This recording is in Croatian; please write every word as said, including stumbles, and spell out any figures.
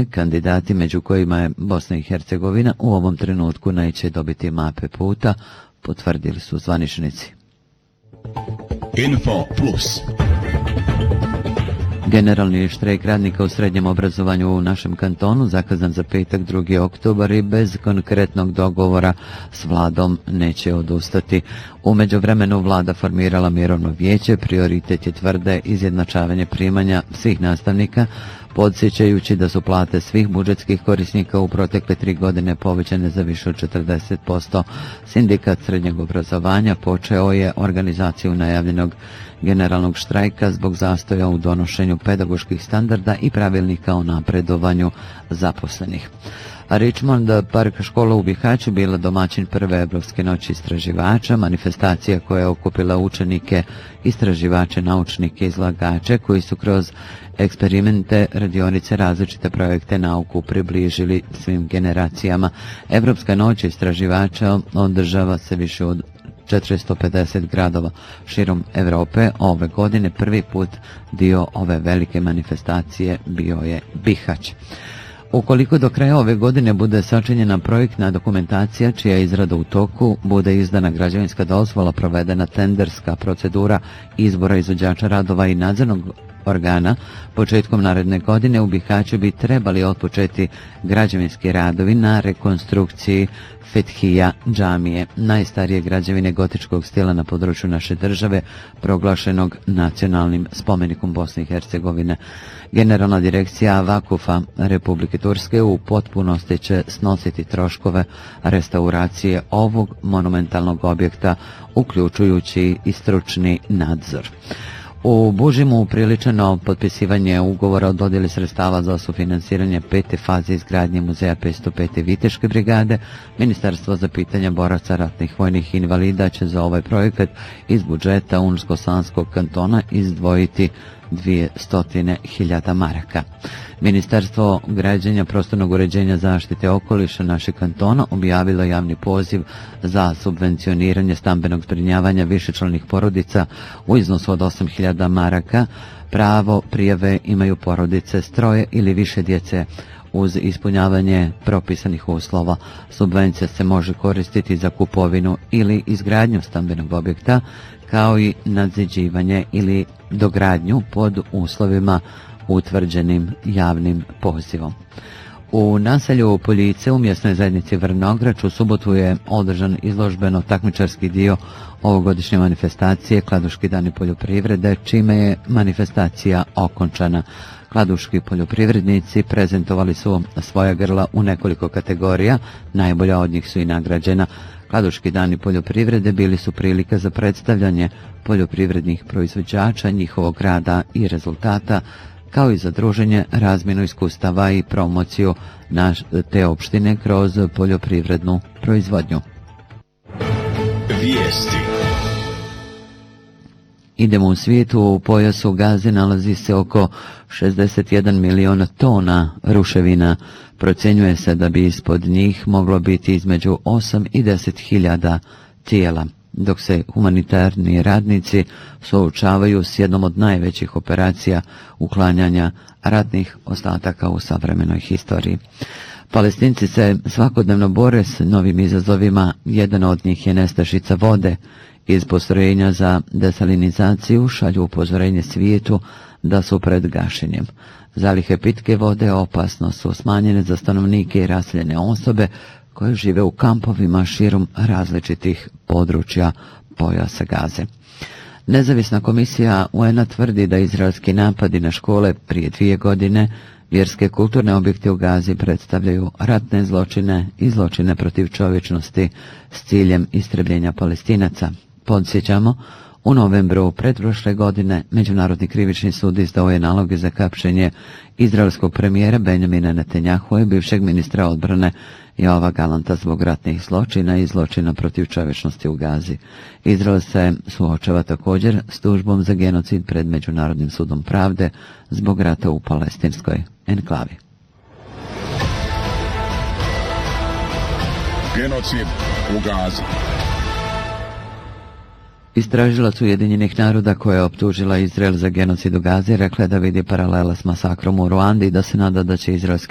zemlje, kandidati među kojima je Bosna i Hercegovina, u ovom trenutku neće dobiti mape puta, potvrdili su zvaničnici. Info Plus. Generalni štrajk radnika u srednjem obrazovanju u našem kantonu zakazan za petak drugi oktobar i bez konkretnog dogovora s vladom neće odustati. U međuvremenu vlada formirala mirovno vijeće, prioritet je, tvrde, izjednačavanje primanja svih nastavnika, podsjećajući da su plate svih budžetskih korisnika u protekle tri godine povećane za više od četrdeset posto. Sindikat srednjeg obrazovanja počeo je organizaciju najavljenog generalnog štrajka zbog zastoja u donošenju pedagoških standarda i pravilnika o napredovanju zaposlenih. Richmond Park škola u Bihaću bila domaćin prve evropske noći istraživača, manifestacija koja je okupila učenike, istraživače, naučnike, izlagače koji su kroz eksperimente, radionice, različite projekte nauku približili svim generacijama. Evropska noć istraživača održava se više od četiristo pedeset gradova širom Europe. Ove godine prvi put dio ove velike manifestacije bio je Bihać. Ukoliko do kraja ove godine bude sačinjena projektna dokumentacija čija je izrada u toku, bude izdana građevinska dozvola, provedena tenderska procedura izbora izvođača radova i nadzornog organa, početkom naredne godine u Bihaću bi trebali otpočeti građevinski radovi na rekonstrukciji Fethija džamije, najstarije građevine gotičkog stila na području naše države, proglašenog nacionalnim spomenikom Bosne i Hercegovine. Generalna direkcija Vakufa Republike Turske u potpunosti će snositi troškove restauracije ovog monumentalnog objekta, uključujući i stručni nadzor. U Bužimu upriličeno potpisivanje ugovora o dodjeli sredstava za sufinansiranje pete faze izgradnje muzeja petsto pete Viteške brigade. Ministarstvo za pitanja boraca, ratnih vojnih invalida će za ovaj projekat iz budžeta Unsko-Sanskog kantona izdvojiti dvjesto hiljada maraka. Ministarstvo građenja, prostornog uređenja, zaštite okoliša našeg kantona objavilo javni poziv za subvencioniranje stambenog zbrinjavanja višečlanih porodica u iznosu od osam hiljada maraka. Pravo prijave imaju porodice s troje ili više djece uz ispunjavanje propisanih uslova. Subvencija se može koristiti za kupovinu ili izgradnju stambenog objekta, kao i nadziđivanje ili dogradnju pod uslovima utvrđenim javnim pozivom. U naselju Poljice u mjesnoj zajednici Vrnograč u subotu je održan izložbeno-takmičarski dio ovogodišnje manifestacije Kladuški dani poljoprivrede, čime je manifestacija okončana. Kladuški poljoprivrednici prezentovali su svoja grla u nekoliko kategorija, najbolja od njih su i nagrađena. Kladuški dani poljoprivrede bili su prilika za predstavljanje poljoprivrednih proizvođača, njihovog rada i rezultata, kao i za druženje, razmjenu iskustava i promociju naš, te opštine kroz poljoprivrednu proizvodnju. Vijesti. Idemo u svijetu. U pojasu Gaze nalazi se oko šezdeset jedan miliona tona ruševina. Procjenjuje se da bi ispod njih moglo biti između osam i deset hiljada tijela, dok se humanitarni radnici suočavaju s jednom od najvećih operacija uklanjanja ratnih ostataka u savremenoj historiji. Palestinci se svakodnevno bore s novim izazovima, jedan od njih je nestašica vode. Iz postrojenja za desalinizaciju šalju upozorenje svijetu da su pred gašenjem. Zalihe pitke vode opasno su smanjene za stanovnike i raseljene osobe koje žive u kampovima širom različitih područja pojasa Gaze. Nezavisna komisija U N-a tvrdi da izraelski napadi na škole prije dvije godine, vjerske kulturne objekte u Gazi predstavljaju ratne zločine i zločine protiv čovječnosti s ciljem istrebljenja Palestinaca. Podsjećamo, u novembru pretprošle godine Međunarodni krivični sud izdao je naloge za hapšenje izraelskog premijera Benjamina Netanjahua i bivšeg ministra odbrane Joava Galanta zbog ratnih zločina i zločina protiv čovječnosti u Gazi. Izrael se suočava također s tužbom za genocid pred Međunarodnim sudom pravde zbog rata u palestinskoj enklavi. Genocid u Gazi. Istražilac Ujedinjenih naroda koja je optužila Izrael za genocid u Gazi rekla je da vidi paralele s masakrom u Ruandi i da se nada da će izraelski